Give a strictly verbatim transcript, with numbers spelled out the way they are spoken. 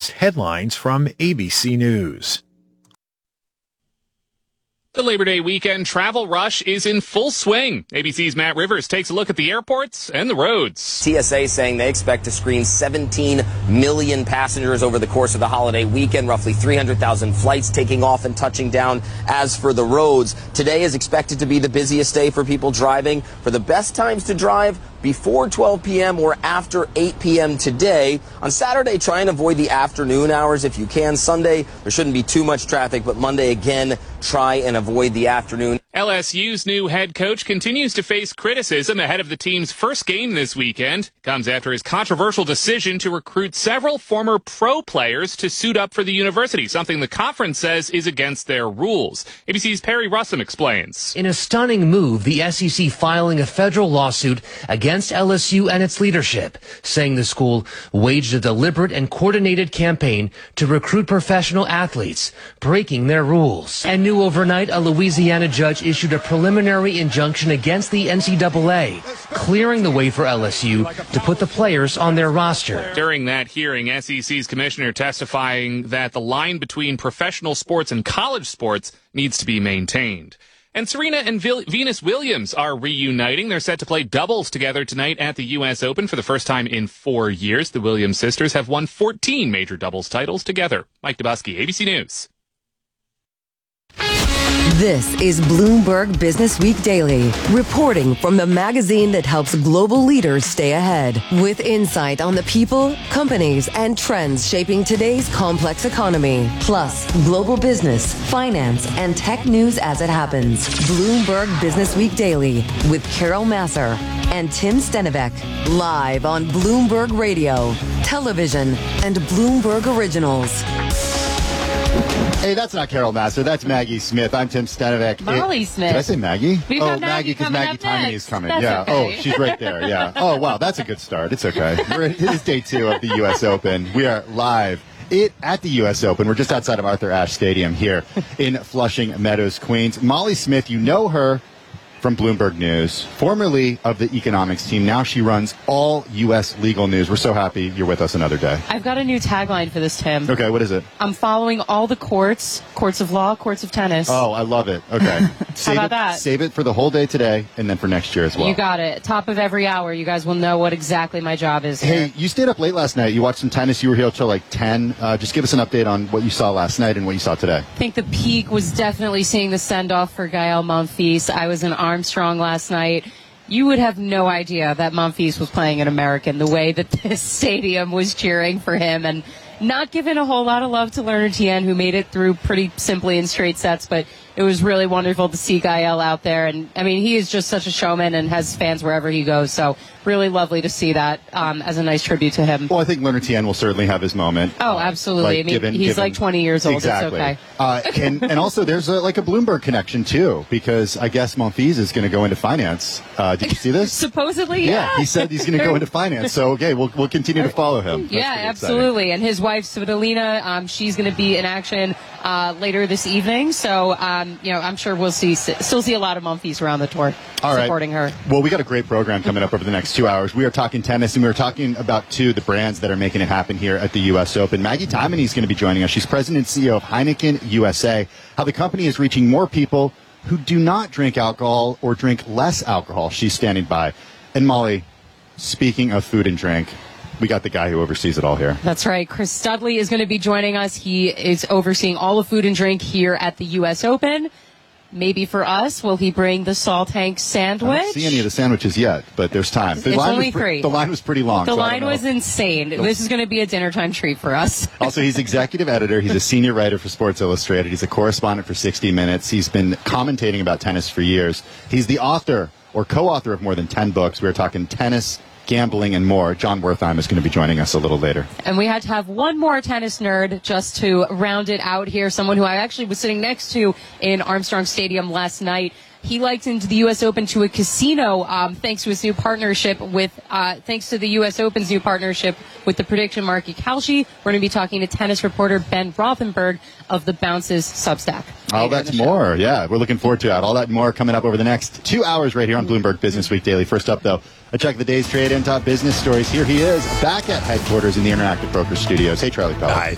latest headlines from A B C News. The Labor Day weekend travel rush is in full swing. A B C's Matt Rivers takes a look at the airports and the roads. T S A saying they expect to screen seventeen million passengers over the course of the holiday weekend, roughly three hundred thousand flights taking off and touching down. As for the roads, today is expected to be the busiest day for people driving. For the best times to drive, before twelve p.m. or after eight p.m. today. On Saturday, try and avoid the afternoon hours if you can. Sunday, there shouldn't be too much traffic, but Monday, again, try and avoid the afternoon. L S U's new head coach continues to face criticism ahead of the team's first game this weekend. Comes after his controversial decision to recruit several former pro players to suit up for the university, something the conference says is against their rules. A B C's Perry Russum explains. In a stunning move, the S E C filing a federal lawsuit against L S U and its leadership, saying the school waged a deliberate and coordinated campaign to recruit professional athletes, breaking their rules. And new overnight, a Louisiana judge issued a preliminary injunction against the N C double A, clearing the way for L S U to put the players on their roster. During that hearing, S E C's commissioner testifying that the line between professional sports and college sports needs to be maintained. And Serena and Vil- Venus Williams are reuniting. They're set to play doubles together tonight at the U S Open for the first time in four years. The Williams sisters have won fourteen major doubles titles together. Mike Dubusky, A B C News. This is Bloomberg Business Week Daily, reporting from the magazine that helps global leaders stay ahead, with insight on the people, companies, and trends shaping today's complex economy, plus global business, finance, and tech news as it happens. Bloomberg Business Week Daily with Carol Masser and Tim Stenivek, live on Bloomberg Radio, television, and Bloomberg Originals. Hey, that's not Carol Masser. That's Maggie Smith. I'm Tim Stenivek. Molly it, Smith. Did I say Maggie? We've oh, got Maggie, because Maggie Timing is coming. That's yeah. okay. Oh, she's right there. Yeah. Oh, wow. That's a good start. It's okay. We're, it is day two of the U S Open. We are live it at the U S Open. We're just outside of Arthur Ashe Stadium here in Flushing Meadows, Queens. Molly Smith, you know her from Bloomberg News, formerly of the economics team. Now she runs all U S legal news. We're so happy you're with us another day. I've got a new tagline for this, Tim. Okay, what is it? I'm following all the courts, courts of law, courts of tennis. Oh, I love it. Okay. Save How about it, that? Save it for the whole day today and then for next year as well. You got it. Top of every hour, you guys will know what exactly my job is here. Hey, you stayed up late last night. You watched some tennis. You were here till like ten. Uh, just give us an update on what you saw last night and what you saw today. I think the peak was definitely seeing the send-off for Gael Monfils. I was in Armstrong last night. You would have no idea that Monfils was playing an American, the way that this stadium was cheering for him, and not giving a whole lot of love to Lerner Tien, who made it through pretty simply in straight sets, but it was really wonderful to see Gael out there. And, I mean, he is just such a showman and has fans wherever he goes, so really lovely to see that um, as a nice tribute to him. Well, I think Lerner Tien will certainly have his moment. Oh, absolutely. Like, I mean, given, he's given, like twenty years old. Exactly. It's okay. Uh, and, and also, there's a, like a Bloomberg connection, too, because I guess Monfils is going to go into finance. Uh, did you see this? Supposedly, yeah. Yeah, he said he's going to go into finance. So, okay, we'll, we'll continue to follow him. That's yeah, absolutely. And his wife, Svitolina, um, she's going to be in action uh, later this evening. So, um, you know, I'm sure we'll see still see a lot of Monfils around the tour All supporting right. her. Well, we got a great program coming up over the next two hours. We are talking tennis, and we are talking about, too, the brands that are making it happen here at the U S Open. Maggie Timony is going to be joining us. She's president and C E O of Heineken U S A. How the company is reaching more people who do not drink alcohol or drink less alcohol. She's standing by. And Molly, speaking of food and drink, we got the guy who oversees it all here. That's right. Chris Studley is going to be joining us. He is overseeing all of food and drink here at the U S Open. Maybe for us, will he bring the Salt Tank sandwich? I don't see any of the sandwiches yet, but there's time. The it's line only was pre- three. The line was pretty long. The so line was insane. This is going to be a dinner time treat for us. Also, he's executive editor. He's a senior writer for Sports Illustrated. He's a correspondent for sixty minutes. He's been commentating about tennis for years. He's the author or co-author of more than ten books. We're talking tennis, gambling, and more. John Wertheim is going to be joining us a little later. And we had to have one more tennis nerd just to round it out here, someone who I actually was sitting next to in Armstrong Stadium last night. He likened the U S Open to a casino, um, thanks to his new partnership with, uh, thanks to the U S Open's new partnership with the prediction market Kalshi. We're going to be talking to tennis reporter Ben Rothenberg of the Bounces Substack. All that's more. Yeah, we're looking forward to it. All that and more coming up over the next two hours right here on Bloomberg Business Week Daily. First up, though, a check of the day's trade and top business stories. Here he is, back at headquarters in the Interactive Brokers Studios. Hey, Charlie Pell. Hi.